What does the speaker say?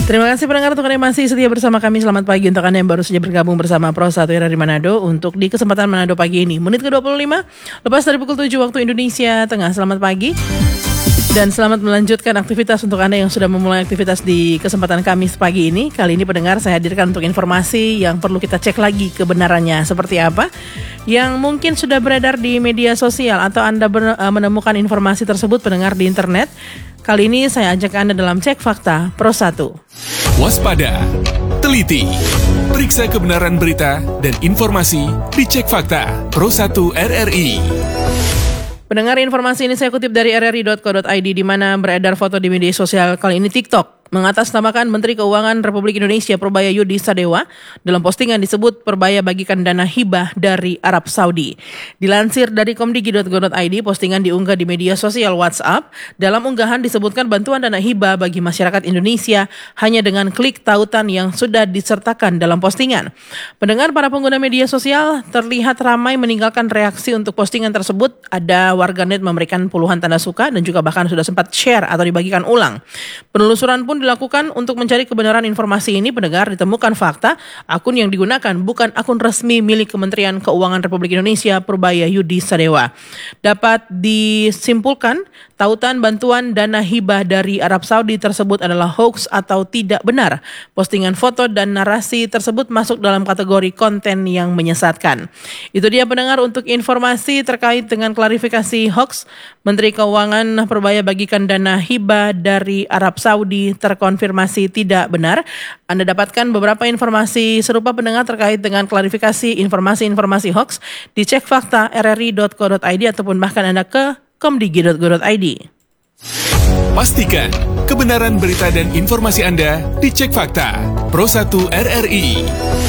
Terima kasih pendengar untuk Anda yang masih setia bersama kami. Selamat pagi untuk Anda yang baru saja bergabung bersama Pro 1 RRI Manado untuk di kesempatan Manado pagi ini. Menit ke-25, lepas dari pukul 7 waktu Indonesia Tengah. Selamat pagi dan selamat melanjutkan aktivitas untuk Anda yang sudah memulai aktivitas di kesempatan Kamis pagi ini. Kali ini pendengar saya hadirkan untuk informasi yang perlu kita cek lagi kebenarannya seperti apa, yang mungkin sudah beredar di media sosial atau Anda menemukan informasi tersebut pendengar di internet. Kali ini saya ajak Anda dalam Cek Fakta Pro 1. Waspada, teliti, periksa kebenaran berita dan informasi di Cek Fakta Pro 1 RRI. Pendengar, informasi ini saya kutip dari rri.co.id di mana beredar foto di media sosial, kali ini TikTok, mengatasnamakan Menteri Keuangan Republik Indonesia Purbaya Yudi Sadewa. Dalam postingan disebut Purbaya bagikan dana hibah dari Arab Saudi. Dilansir dari komdigi.go.id, postingan diunggah di media sosial WhatsApp. Dalam unggahan disebutkan bantuan dana hibah bagi masyarakat Indonesia hanya dengan klik tautan yang sudah disertakan dalam postingan. Pendengar, para pengguna media sosial terlihat ramai meninggalkan reaksi untuk postingan tersebut. Ada warganet memberikan puluhan tanda suka dan juga bahkan sudah sempat share atau dibagikan ulang. Penelusuran pun dilakukan untuk mencari kebenaran informasi ini. Pendengar, ditemukan fakta akun yang digunakan bukan akun resmi milik Kementerian Keuangan Republik Indonesia Purbaya Yudi Sadewa. Dapat disimpulkan tautan bantuan dana hibah dari Arab Saudi tersebut adalah hoax atau tidak benar. Postingan foto dan narasi tersebut masuk dalam kategori konten yang menyesatkan. Itu dia pendengar untuk informasi terkait dengan klarifikasi hoax. Menteri Keuangan Purbaya bagikan dana hibah dari Arab Saudi terkonfirmasi tidak benar. Anda dapatkan beberapa informasi serupa pendengar terkait dengan klarifikasi informasi-informasi hoax di Cek Fakta rri.co.id ataupun bahkan Anda ke komdigi.go.id. Pastikan kebenaran berita dan informasi Anda di Cek Fakta Pro 1 RRI.